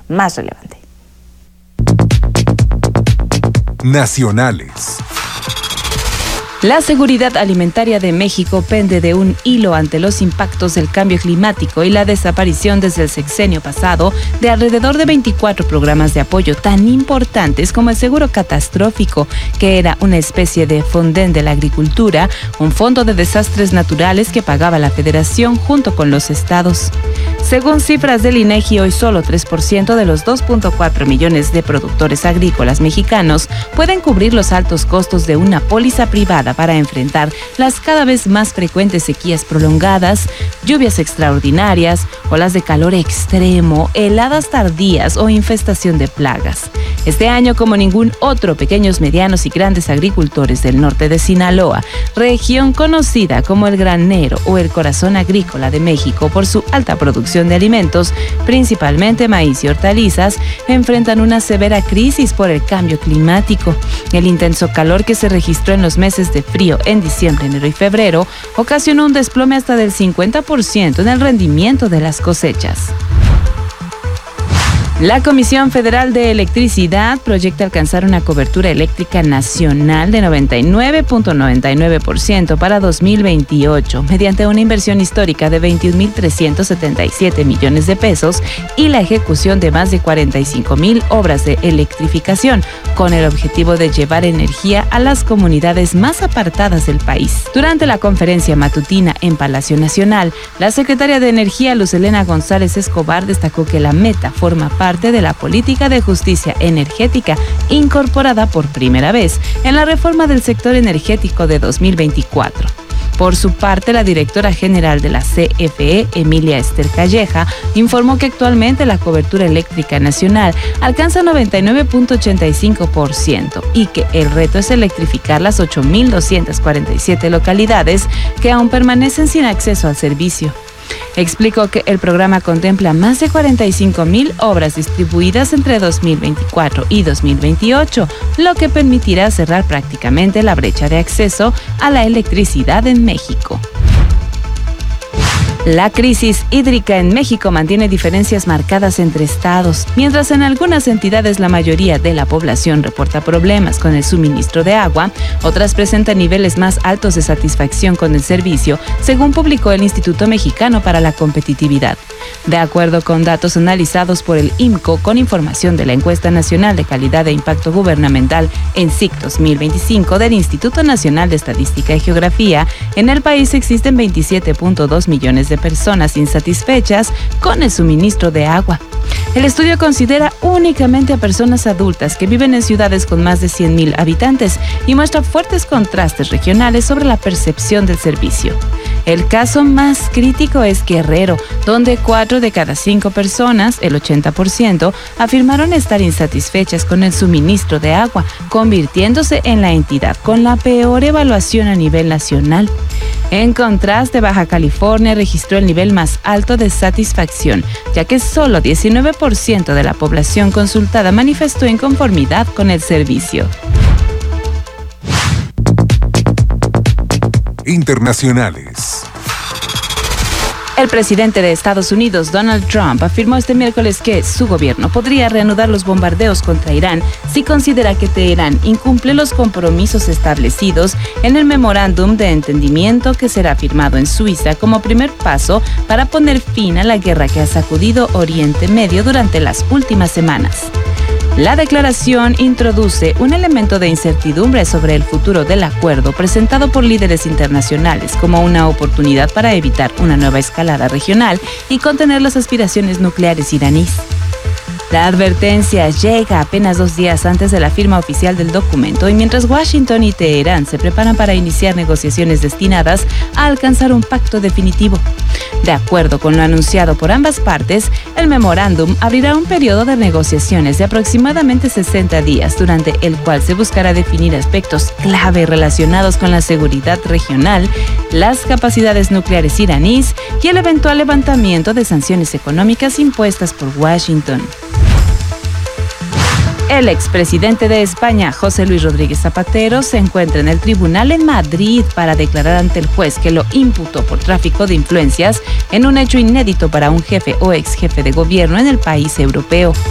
más relevante. Nacionales. La seguridad alimentaria de México pende de un hilo ante los impactos del cambio climático y la desaparición desde el sexenio pasado de alrededor de 24 programas de apoyo tan importantes como el seguro catastrófico, que era una especie de Fonden de la agricultura, un fondo de desastres naturales que pagaba la Federación junto con los estados. Según cifras del INEGI, hoy solo 3% de los 2.4 millones de productores agrícolas mexicanos pueden cubrir los altos costos de una póliza privada para enfrentar las cada vez más frecuentes sequías prolongadas, lluvias extraordinarias, olas de calor extremo, heladas tardías o infestación de plagas. Este año, como ningún otro, pequeños, medianos y grandes agricultores del norte de Sinaloa, región conocida como el granero o el corazón agrícola de México por su alta producción de alimentos, principalmente maíz y hortalizas, enfrentan una severa crisis por el cambio climático. El intenso calor que se registró en los meses de frío en diciembre, enero y febrero ocasionó un desplome hasta del 50% en el rendimiento de las cosechas. La Comisión Federal de Electricidad proyecta alcanzar una cobertura eléctrica nacional de 99.99% para 2028 mediante una inversión histórica de 21.377 millones de pesos y la ejecución de más de 45,000 obras de electrificación, con el objetivo de llevar energía a las comunidades más apartadas del país. Durante la conferencia matutina en Palacio Nacional, la secretaria de Energía, Luz Helena González Escobar, destacó que la meta forma parte de la política de justicia energética incorporada por primera vez en la reforma del sector energético de 2024. Por su parte, la directora general de la CFE, Emilia Esther Calleja, informó que actualmente la cobertura eléctrica nacional alcanza 99.85% y que el reto es electrificar las 8.247 localidades que aún permanecen sin acceso al servicio. Explicó que el programa contempla más de 45,000 obras distribuidas entre 2024 y 2028, lo que permitirá cerrar prácticamente la brecha de acceso a la electricidad en México. La crisis hídrica en México mantiene diferencias marcadas entre estados. Mientras en algunas entidades la mayoría de la población reporta problemas con el suministro de agua, otras presentan niveles más altos de satisfacción con el servicio, según publicó el Instituto Mexicano para la Competitividad. De acuerdo con datos analizados por el IMCO con información de la Encuesta Nacional de Calidad e Impacto Gubernamental ENSIC 2025 del Instituto Nacional de Estadística y Geografía, en el país existen 27.2 millones de personas insatisfechas con el suministro de agua. El estudio considera únicamente a personas adultas que viven en ciudades con más de 100,000 habitantes y muestra fuertes contrastes regionales sobre la percepción del servicio. El caso más crítico es Guerrero, donde 4 de cada 5 personas, el 80%, afirmaron estar insatisfechas con el suministro de agua, convirtiéndose en la entidad con la peor evaluación a nivel nacional. En contraste, Baja California registró el nivel más alto de satisfacción, ya que solo 19% de la población consultada manifestó inconformidad con el servicio. Internacionales. El presidente de Estados Unidos, Donald Trump, afirmó este miércoles que su gobierno podría reanudar los bombardeos contra Irán si considera que Teherán incumple los compromisos establecidos en el memorándum de entendimiento que será firmado en Suiza como primer paso para poner fin a la guerra que ha sacudido Oriente Medio durante las últimas semanas. La declaración introduce un elemento de incertidumbre sobre el futuro del acuerdo presentado por líderes internacionales como una oportunidad para evitar una nueva escalada regional y contener las aspiraciones nucleares iraníes. La advertencia llega apenas 2 días antes de la firma oficial del documento y mientras Washington y Teherán se preparan para iniciar negociaciones destinadas a alcanzar un pacto definitivo. De acuerdo con lo anunciado por ambas partes, el memorándum abrirá un periodo de negociaciones de aproximadamente 60 días, durante el cual se buscará definir aspectos clave relacionados con la seguridad regional, las capacidades nucleares iraníes y el eventual levantamiento de sanciones económicas impuestas por Washington. El expresidente de España, José Luis Rodríguez Zapatero, se encuentra en el tribunal en Madrid para declarar ante el juez que lo imputó por tráfico de influencias en un hecho inédito para un jefe o ex jefe de gobierno en el país europeo.